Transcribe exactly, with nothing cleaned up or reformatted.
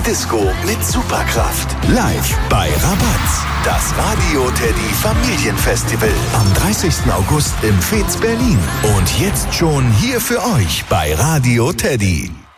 Disco mit Superkraft. Live bei Rabatz. Das Radio Teddy Familienfestival. Am dreißigsten August im Fez Berlin. Und jetzt schon hier für euch bei Radio Teddy.